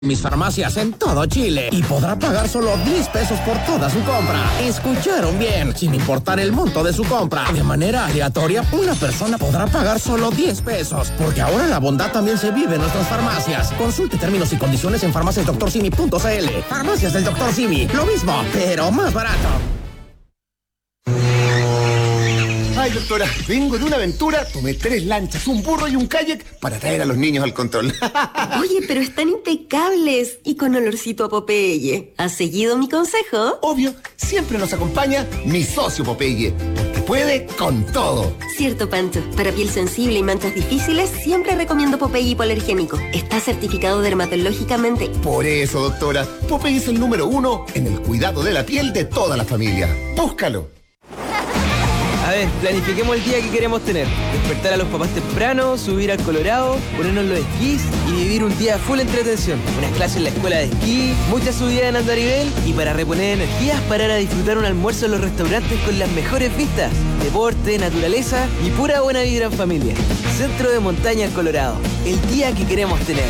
Mis farmacias en todo Chile y podrá pagar solo 10 pesos por toda su compra. Escucharon bien, sin importar el monto de su compra. De manera aleatoria, una persona podrá pagar solo 10 pesos, porque ahora la bondad también se vive en nuestras farmacias. Consulte términos y condiciones en farmaciasdoctorsimi.cl. Farmacias del Dr. Simi, lo mismo, pero más barato. Ay, doctora, vengo de una aventura, tomé 3 lanchas, un burro y un kayak para traer a los niños al control. Oye, pero están impecables y con olorcito a Popeye. ¿Has seguido mi consejo? Obvio, siempre nos acompaña mi socio Popeye, porque puede con todo. Cierto, Pancho. Para piel sensible y manchas difíciles, siempre recomiendo Popeye hipoalergénico. Está certificado dermatológicamente. Por eso, doctora, Popeye es el número 1 en el cuidado de la piel de toda la familia. Búscalo. A ver, planifiquemos el día que queremos tener. Despertar a los papás temprano, subir al Colorado, ponernos los esquís y vivir un día full entretención. Unas clases en la escuela de esquí, muchas subidas en andarivel y para reponer energías, parar a disfrutar un almuerzo en los restaurantes con las mejores vistas. Deporte, naturaleza y pura buena vibra en familia. Centro de Montaña El Colorado. El día que queremos tener.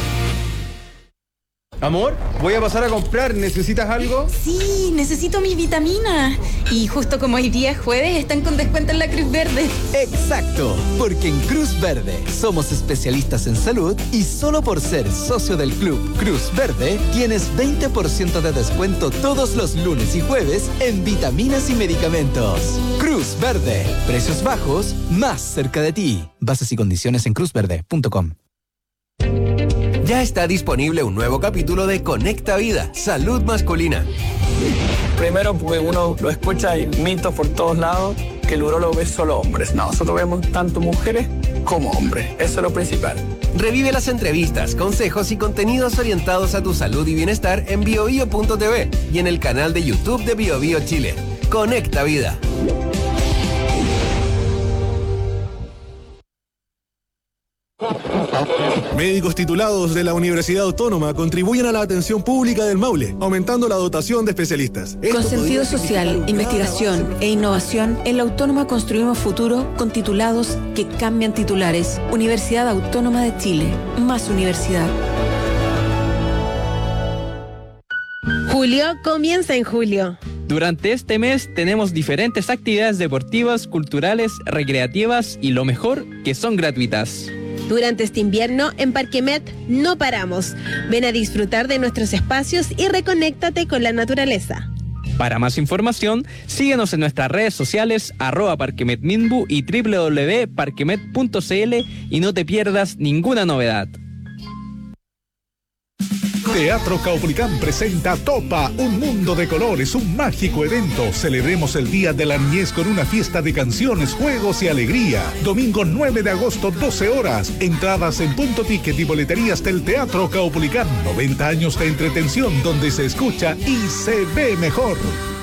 Amor, voy a pasar a comprar. ¿Necesitas algo? Sí, necesito mis vitaminas. Y justo como hoy día es jueves, están con descuento en la Cruz Verde. Exacto, porque en Cruz Verde somos especialistas en salud y solo por ser socio del club Cruz Verde tienes 20% de descuento todos los lunes y jueves en vitaminas y medicamentos. Cruz Verde, precios bajos, más cerca de ti. Bases y condiciones en cruzverde.com. Ya está disponible un nuevo capítulo de Conecta Vida, Salud Masculina. Primero, porque uno lo escucha y mitos por todos lados, que el urólogo ve solo hombres. No, nosotros vemos tanto mujeres como hombres. Eso es lo principal. Revive las entrevistas, consejos y contenidos orientados a tu salud y bienestar en biobio.tv y en el canal de YouTube de BioBio Chile. Conecta Vida. Médicos titulados de la Universidad Autónoma contribuyen a la atención pública del Maule, aumentando la dotación de especialistas. Con sentido social, investigación e innovación, en la Autónoma construimos futuro con titulados que cambian titulares. Universidad Autónoma de Chile. Más universidad. Julio comienza en julio. Durante este mes tenemos diferentes actividades deportivas, culturales, recreativas y lo mejor, que son gratuitas. Durante este invierno, en Parquemet no paramos. Ven a disfrutar de nuestros espacios y reconéctate con la naturaleza. Para más información, síguenos en nuestras redes sociales @parquemetminbu y www.parquemet.cl y no te pierdas ninguna novedad. Teatro Caupolicán presenta Topa, un mundo de colores, un mágico evento. Celebremos el Día de la Niñez con una fiesta de canciones, juegos y alegría. Domingo 9 de agosto, 12 horas. Entradas en Punto Ticket y boleterías del Teatro Caupolicán. 90 años de entretención donde se escucha y se ve mejor.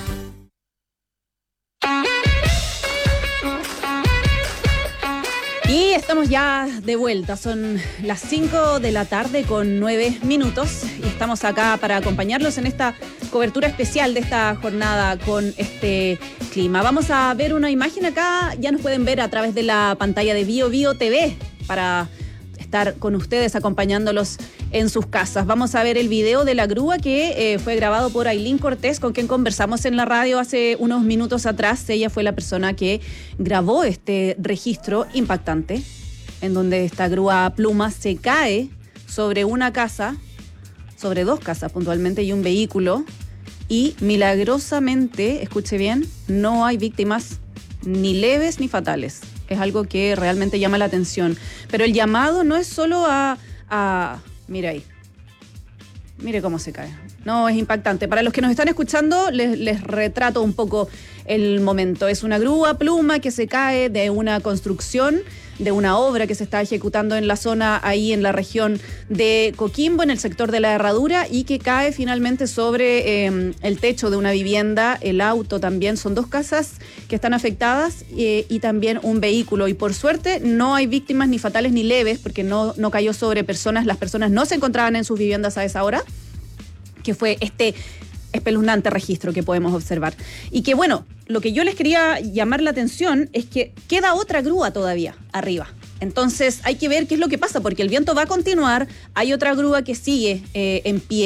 Y estamos ya de vuelta, son las 5 de la tarde con 9 minutos y estamos acá para acompañarlos en esta cobertura especial de esta jornada con este clima. Vamos a ver una imagen acá, ya nos pueden ver a través de la pantalla de BioBio TV para estar con ustedes acompañándolos en sus casas. Vamos a ver el video de la grúa que fue grabado por Ailín Cortés, con quien conversamos en la radio hace unos minutos atrás. Ella fue la persona que grabó este registro impactante, en donde esta grúa pluma se cae sobre una casa, sobre 2 casas puntualmente, y un vehículo, y milagrosamente, escuche bien, no hay víctimas ni leves ni fatales. Es algo que realmente llama la atención. Pero el llamado no es solo a mire ahí. Mire cómo se cae. No, es impactante. Para los que nos están escuchando, les retrato un poco el momento. Es una grúa pluma que se cae de una construcción, de una obra que se está ejecutando en la zona, ahí en la región de Coquimbo, en el sector de la Herradura, y que cae finalmente sobre el techo de una vivienda, el auto también. Son 2 casas que están afectadas y también un vehículo. Y por suerte no hay víctimas ni fatales ni leves, porque no cayó sobre personas. Las personas no se encontraban en sus viviendas a esa hora, que fue este espeluznante registro que podemos observar. Y que, bueno, lo que yo les quería llamar la atención es que queda otra grúa todavía arriba. Entonces hay que ver qué es lo que pasa, porque el viento va a continuar, hay otra grúa que sigue en pie.